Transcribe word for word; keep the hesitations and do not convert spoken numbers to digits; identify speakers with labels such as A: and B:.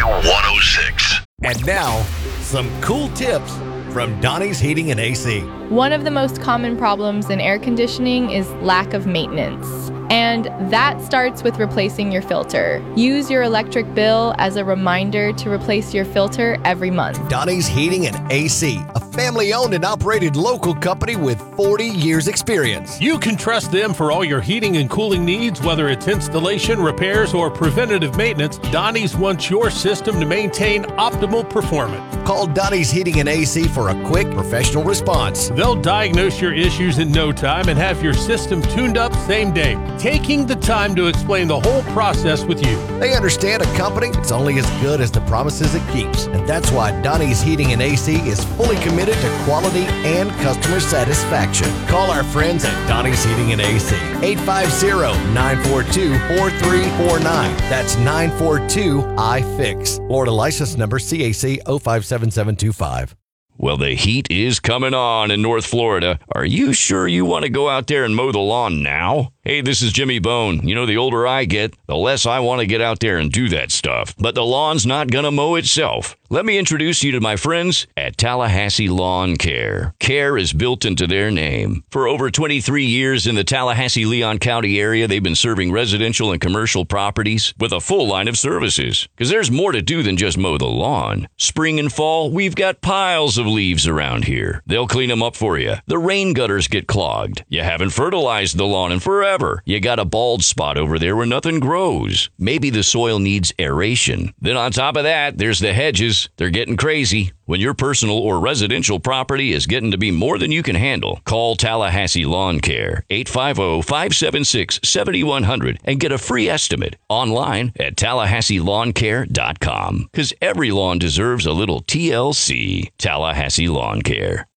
A: one oh six.
B: And now, some cool tips from Donnie's Heating and A C.
C: One of the most common problems in air conditioning is lack of maintenance. And that starts with replacing your filter. Use your electric bill as a reminder to replace your filter every month.
B: Donnie's Heating and A C, a family-owned and operated local company with forty years experience.
D: You can trust them for all your heating and cooling needs, whether it's installation, repairs, or preventative maintenance. Donnie's wants your system to maintain optimal performance.
B: Call Donnie's Heating and A C for a quick, professional response.
D: They'll diagnose your issues in no time and have your system tuned up same day, taking the time to explain the whole process with you.
B: They understand a company is only as good as the promises it keeps, and that's why Donnie's Heating and A C is fully committed to quality and customer satisfaction. Call our friends at Donnie's Heating and A C, eight five zero, nine four two, four three four nine. That's nine four two, I fix. Florida license number C A C zero five seven seven two five.
E: Well, the heat is coming on in North Florida. Are you sure you want to go out there and mow the lawn now? Hey, this is Jimmy Bone. You know, the older I get, the less I want to get out there and do that stuff. But the lawn's not going to mow itself. Let me introduce you to my friends at Tallahassee Lawn Care. Care is built into their name. For over twenty-three years in the Tallahassee-Leon County area, they've been serving residential and commercial properties with a full line of services. Because there's more to do than just mow the lawn. Spring and fall, we've got piles of leaves around here. They'll clean them up for you. The rain gutters get clogged. You haven't fertilized the lawn in forever. You got a bald spot over there where nothing grows. Maybe the soil needs aeration. Then on top of that, there's the hedges. They're getting crazy. When your personal or residential property is getting to be more than you can handle, call Tallahassee Lawn Care, eight five zero, five seven six, seven one zero zero, and get a free estimate online at tallahassee lawn care dot com. Because every lawn deserves a little T L C. Tallahassee Lawn Care.